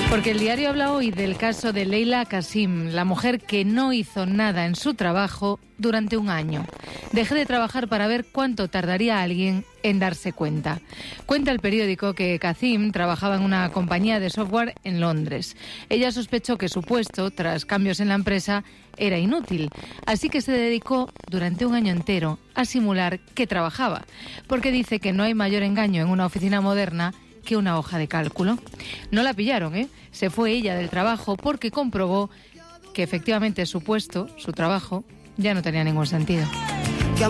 Porque el diario habla hoy del caso de Leila Kasim, la mujer que no hizo nada en su trabajo durante un año. Dejé de trabajar para ver cuánto tardaría alguien en darse cuenta. Cuenta el periódico que Kasim trabajaba en una compañía de software en Londres. Ella sospechó que su puesto, tras cambios en la empresa, era inútil. Así que se dedicó durante un año entero a simular que trabajaba. Porque dice que no hay mayor engaño en una oficina moderna que una hoja de cálculo. No la pillaron, ¿eh? Se fue ella del trabajo porque comprobó que efectivamente su puesto, su trabajo, ya no tenía ningún sentido.